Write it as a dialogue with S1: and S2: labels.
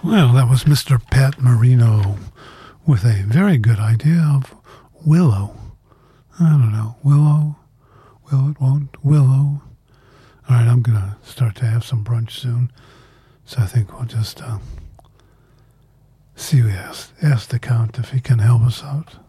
S1: Well, that was Mr. Pat Marino with a very good idea of Willow. I don't know. Willow? Will it, won't? Willow? All right, I'm going to start to have some brunch soon. So I think we'll just ask the Count if he can help us out.